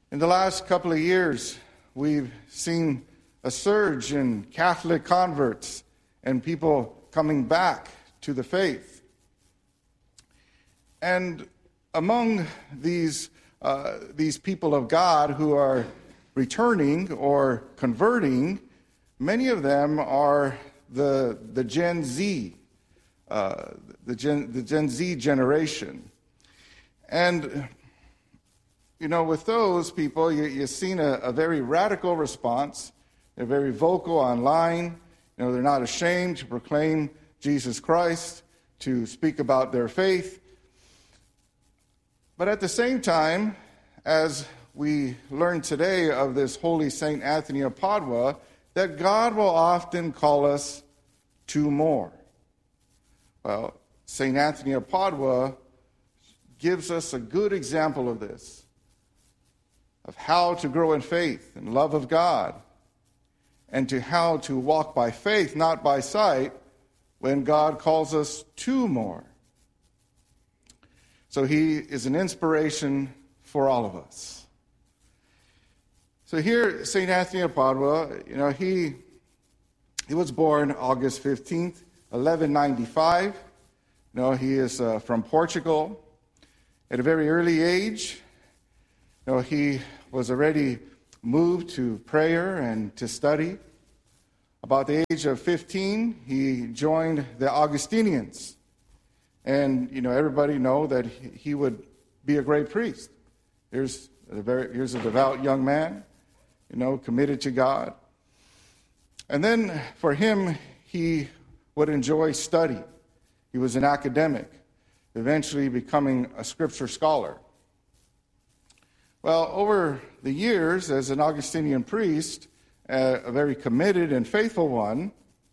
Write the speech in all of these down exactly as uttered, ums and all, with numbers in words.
In the last couple of years, we've seen a surge in Catholic converts and people coming back to the faith. And among these uh, these people of God who are returning or converting, many of them are the the Gen Z, uh, the Gen the Gen Z generation. And you know, with those people, you, you've seen a, a very radical response. They're very vocal online. You know, they're not ashamed to proclaim Jesus Christ, to speak about their faith. But at the same time, as we learn today of this holy Saint Anthony of Padua, that God will often call us to more. Well, Saint Anthony of Padua gives us a good example of this, of how to grow in faith and love of God, and to how to walk by faith, not by sight, when God calls us to more. So he is an inspiration for all of us. So here, Saint Anthony of Padua, you know, he he was born August fifteenth, eleven ninety-five. You know, he is uh, from Portugal. At a very early age, you know, he was already moved to prayer and to study. About the age of fifteen, he joined the Augustinians. And, you know, everybody know that he would be a great priest. Here's a very, here's a devout young man, you know, committed to God. And then for him, he would enjoy study. He was an academic, eventually becoming a scripture scholar. Well, over the years, as an Augustinian priest, uh, a very committed and faithful one,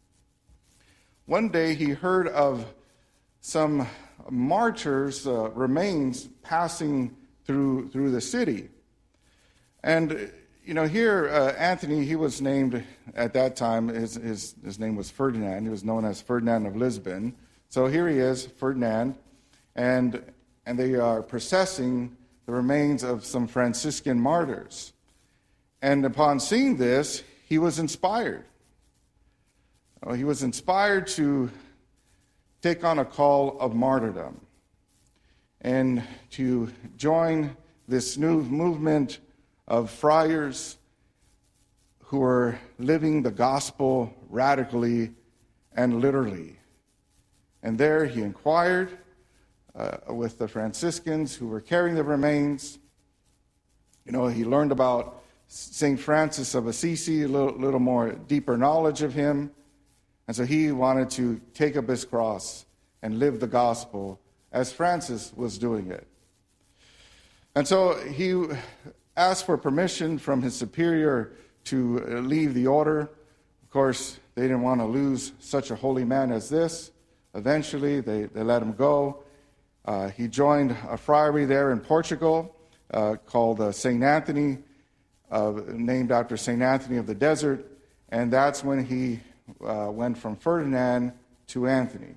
one day he heard of some martyrs' uh, remains passing through through the city. And, you know, here, uh, Anthony, he was named at that time, his, his, his name was Ferdinand. He was known as Ferdinand of Lisbon. So here he is, Ferdinand, and and they are processing the remains of some Franciscan martyrs. And upon seeing this, he was inspired. Well, he was inspired to take on a call of martyrdom and to join this new movement of friars who are living the gospel radically and literally. And there he inquired uh, with the Franciscans who were carrying the remains. You know, he learned about Saint Francis of Assisi, a little, little more deeper knowledge of him. And so he wanted to take up his cross and live the gospel as Francis was doing it. And so he asked for permission from his superior to leave the order. Of course, they didn't want to lose such a holy man as this. Eventually, they, they let him go. Uh, he joined a friary there in Portugal uh, called uh, Saint Anthony, uh, named after Saint Anthony of the Desert. And that's when he Uh, went from Ferdinand to Anthony.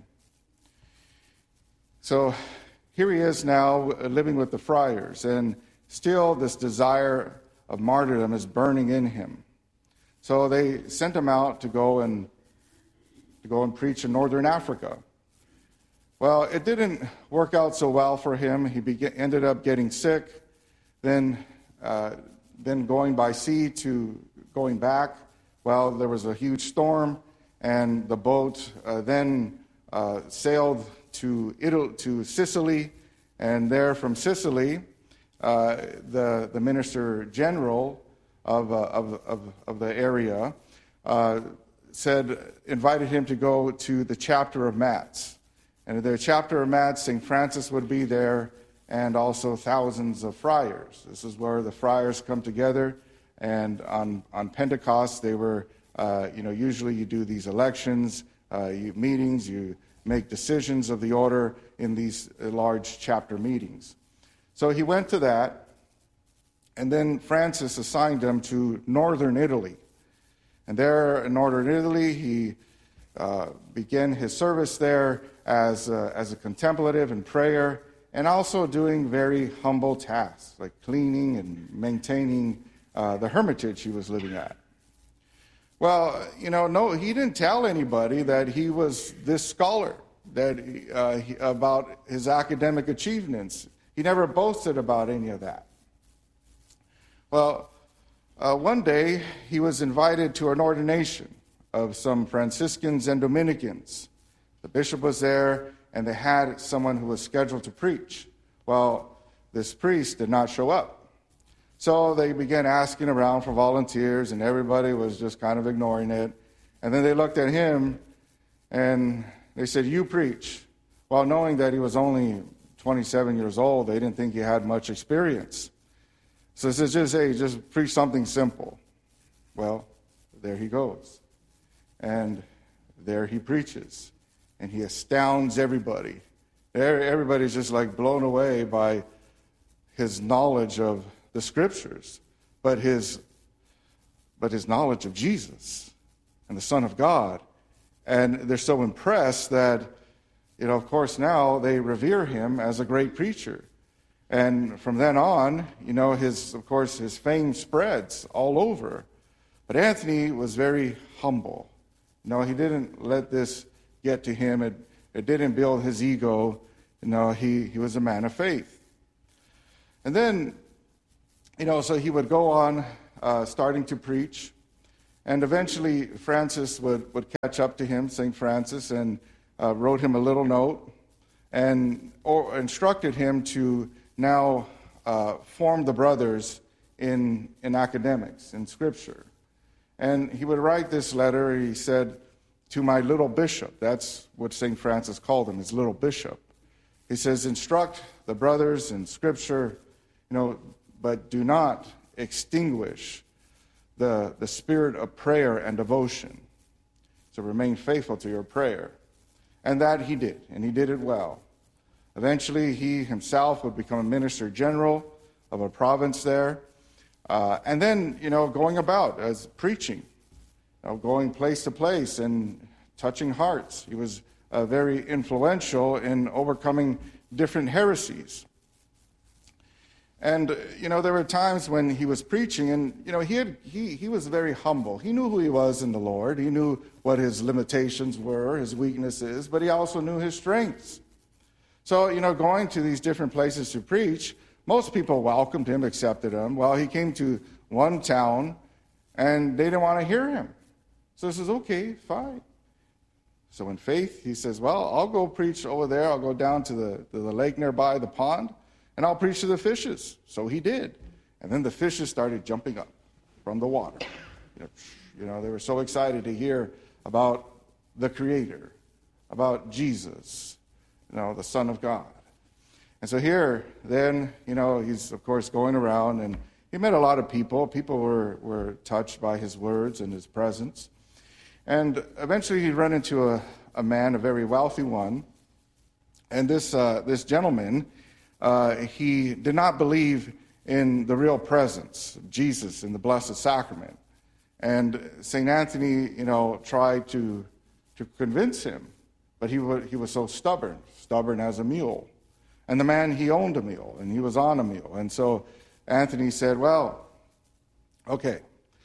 So here he is now uh, living with the friars, and still this desire of martyrdom is burning in him. So they sent him out to go and to go and preach in northern Africa. Well, it didn't work out so well for him. He began, ended up getting sick, then uh, then going by sea to going back. Well, there was a huge storm, and the boat uh, then uh, sailed to Italy, to Sicily, and there from Sicily, uh, the the minister general of uh, of, of of the area uh, said invited him to go to the chapter of Metz, and at the chapter of Metz, Saint Francis would be there, and also thousands of friars. This is where the friars come together. And on, on Pentecost, they were, uh, you know, usually you do these elections, uh, you meetings, you make decisions of the order in these uh, large chapter meetings. So he went to that, and then Francis assigned him to northern Italy. And there in northern Italy, he uh, began his service there as, uh, as a contemplative in prayer, and also doing very humble tasks, like cleaning and maintaining uh, the hermitage he was living at. Well, you know, no, he didn't tell anybody that he was this scholar, that uh, he, about his academic achievements. He never boasted about any of that. Well, uh, one day he was invited to an ordination of some Franciscans and Dominicans. The bishop was there, and they had someone who was scheduled to preach. Well, this priest did not show up. So they began asking around for volunteers, and everybody was just kind of ignoring it. And then they looked at him, and they said, "You preach." Well, knowing that he was only twenty-seven years old, they didn't think he had much experience. So they said, just, hey, just preach something simple. Well, there he goes. And there he preaches. And he astounds everybody. Everybody's just like blown away by his knowledge of the scriptures, but his, but his knowledge of Jesus and the Son of God. And they're so impressed that, you know, of course, now they revere him as a great preacher. And from then on, you know, his, of course, his fame spreads all over. But Anthony was very humble. You know, he didn't let this get to him. It, it didn't build his ego. You know, he, he was a man of faith. And then, you know, so he would go on uh, starting to preach. And eventually Francis would, would catch up to him, Saint Francis, and uh, wrote him a little note and or instructed him to now uh, form the brothers in, in academics, in Scripture. And he would write this letter, he said, "To my little bishop." That's what Saint Francis called him, his little bishop. He says, "Instruct the brothers in Scripture, you know, but do not extinguish the, the spirit of prayer and devotion. So remain faithful to your prayer." And that he did, and he did it well. Eventually, he himself would become a minister general of a province there. Uh, and then, you know, going about as preaching, you know, going place to place and touching hearts. He was uh, very influential in overcoming different heresies. And, you know, there were times when he was preaching, and, you know, he, had, he, he was very humble. He knew who he was in the Lord. He knew what his limitations were, his weaknesses, but he also knew his strengths. So, you know, going to these different places to preach, most people welcomed him, accepted him. Well, he came to one town, and they didn't want to hear him. So he says, "Okay, fine." So in faith, he says, "Well, I'll go preach over there. I'll go down to the, to the lake nearby, the pond, and I'll preach to the fishes." So he did. And then the fishes started jumping up from the water. You know, you know, they were so excited to hear about the Creator, about Jesus, you know, the Son of God. And so here, then, you know, he's, of course, going around, and he met a lot of people. People were, were touched by his words and his presence. And eventually he'd run into a, a man, a very wealthy one. And this, uh, this gentleman, uh, he did not believe in the real presence of Jesus in the Blessed Sacrament. And Saint Anthony, you know, tried to, to convince him. But he, w- he was so stubborn, stubborn as a mule. And the man, he owned a mule, and he was on a mule. And so Anthony said, "Well, okay,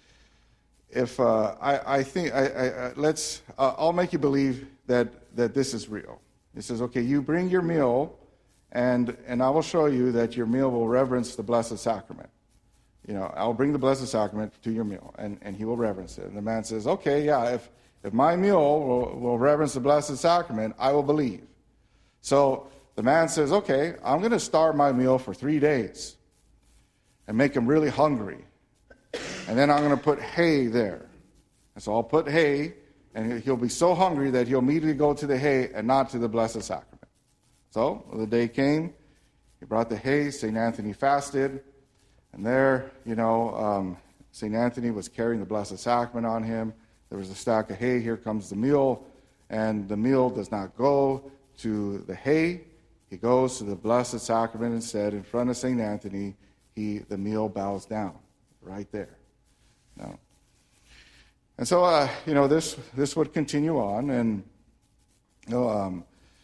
if uh, I, I think, I, I, let's, uh, I'll make you believe that, that this is real." He says, "Okay, you bring your meal, and, and I will show you that your meal will reverence the Blessed Sacrament. You know, I'll bring the Blessed Sacrament to your meal," and, and he will reverence it. And the man says, "Okay, yeah, if, if my meal will, will reverence the Blessed Sacrament, I will believe." So the man says, "Okay, I'm going to starve my meal for three days and make him really hungry. And then I'm going to put hay there. And so I'll put hay, and he'll be so hungry that he'll immediately go to the hay and not to the Blessed Sacrament." So the day came. He brought the hay. Saint Anthony fasted. And there, you know, um, Saint Anthony was carrying the Blessed Sacrament on him. There was a stack of hay. Here comes the meal. And the meal does not go to the hay. He goes to the Blessed Sacrament instead. In front of Saint Anthony, he the meal bows down right there. You know. And so, uh, you know, this this would continue on. And, you know, um,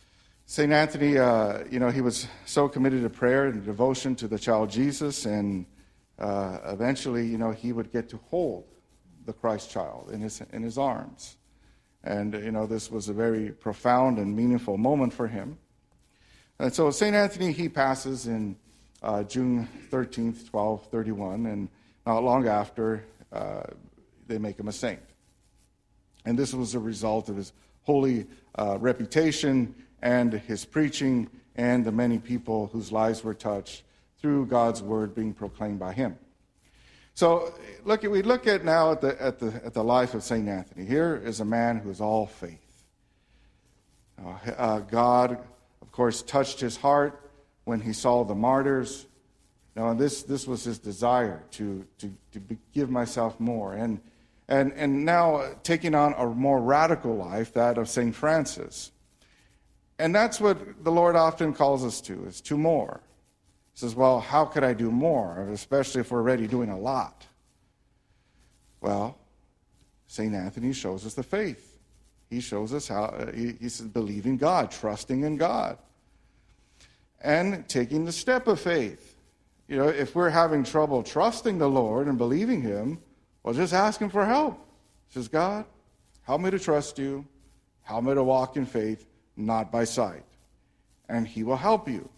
Saint Anthony, uh, you know, he was so committed to prayer and devotion to the child Jesus, and uh, eventually, you know, he would get to hold the Christ child in his in his arms. And, you know, this was a very profound and meaningful moment for him. And so Saint Anthony, he passes in uh, June thirteenth, twelve thirty-one, and not long after, uh, they make him a saint. And this was a result of his holy uh, reputation and his preaching and the many people whose lives were touched through God's word being proclaimed by him. So look, we look at now at the at the at the life of Saint Anthony. Here is a man who is all faith. Uh, uh, God, of course, touched his heart when he saw the martyrs. Now, this this was his desire to to to be, give myself more, and and and now taking on a more radical life, that of Saint Francis. And that's what the Lord often calls us to, is to more. He says, well, how could I do more, especially if we're already doing a lot? Well, Saint Anthony shows us the faith. He shows us how, uh, he, he says, believing God, trusting in God, and taking the step of faith. You know, if we're having trouble trusting the Lord and believing him, well, just ask him for help. He says, God, help me to trust you, help me to walk in faith, not by sight. And he will help you.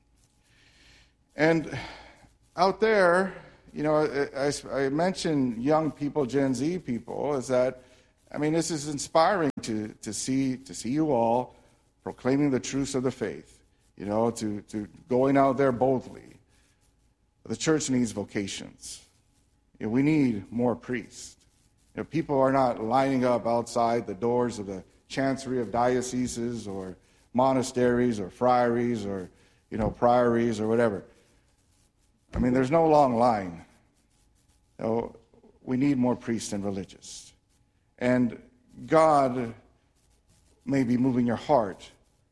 And out there, you know, I, I mentioned young people, Gen Z people, is that, I mean, this is inspiring to, to see to see you all proclaiming the truths of the faith, you know, to, to going out there boldly. The church needs vocations. You know, we need more priests. You know, people are not lining up outside the doors of the chancery of dioceses or monasteries or friaries or, you know, priories or whatever. I mean, there's no long line. You know, we need more priests and religious. And God may be moving your heart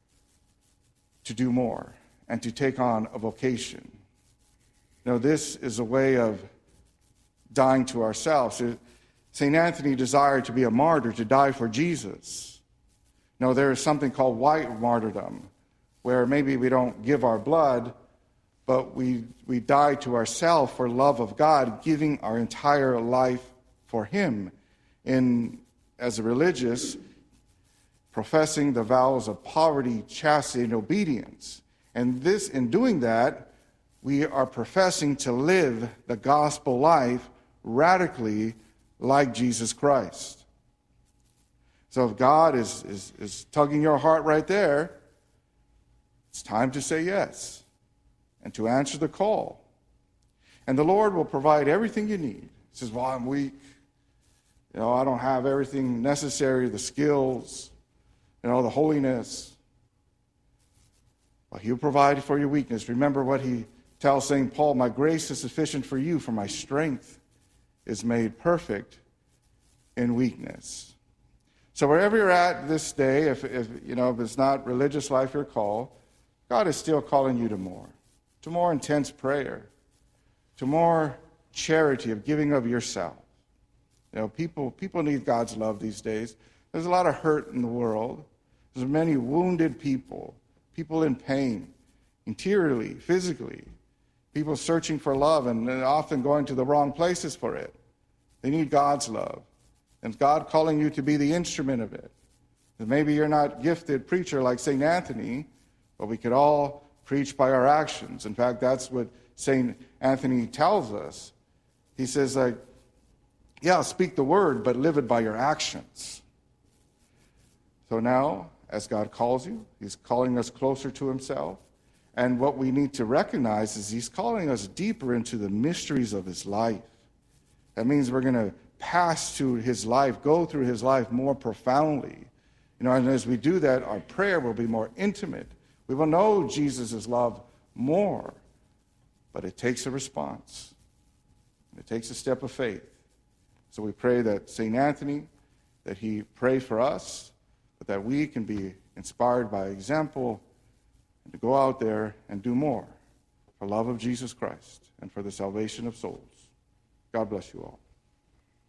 to do more and to take on a vocation. You know, this is a way of dying to ourselves. Saint Anthony desired to be a martyr, to die for Jesus. No, there is something called white martyrdom, where maybe we don't give our blood, but we we die to ourselves for love of God, giving our entire life for him. In as a religious, professing the vows of poverty, chastity, and obedience. And this, in doing that, we are professing to live the gospel life radically like Jesus Christ. So if God is, is, is tugging your heart right there, it's time to say yes and to answer the call. And the Lord will provide everything you need. He says, well, I'm weak. You know, I don't have everything necessary, the skills, you know, the holiness. Well, he'll provide for your weakness. Remember what he tells Saint Paul, my grace is sufficient for you, for my strength is made perfect in weakness. So wherever you're at this day, if, if you know if it's not religious life your call, God is still calling you to more, to more intense prayer, to more charity of giving of yourself. You know, people people need God's love these days. There's a lot of hurt in the world. There's many wounded people, people in pain, interiorly, physically, people searching for love and often going to the wrong places for it. They need God's love. And God calling you to be the instrument of it. And maybe you're not gifted preacher like Saint Anthony, but we could all preach by our actions. In fact, that's what Saint Anthony tells us. He says, like, yeah, speak the word, but live it by your actions. So now, as God calls you, he's calling us closer to himself. And what we need to recognize is he's calling us deeper into the mysteries of his life. That means we're going to pass through his life, go through his life more profoundly. You know, and as we do that, our prayer will be more intimate. We will know Jesus' love more. But it takes a response. It takes a step of faith. So we pray that Saint Anthony, that he pray for us, but that we can be inspired by example and to go out there and do more for love of Jesus Christ and for the salvation of souls. God bless you all.